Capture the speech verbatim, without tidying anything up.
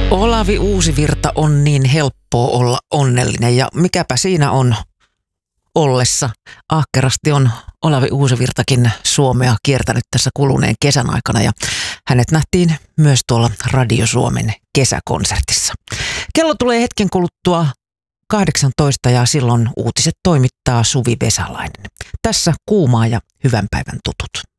Olavi Uusivirta on niin helppoa olla onnellinen ja mikäpä siinä on ollessa. Ahkerasti on Olavi Uusivirtakin Suomea kiertänyt tässä kuluneen kesän aikana ja hänet nähtiin myös tuolla Radio Suomen kesäkonsertissa. Kello tulee hetken kuluttua kahdeksantoista ja silloin uutiset toimittaa Suvi Vesalainen. Tässä kuumaa ja hyvän päivän tutut.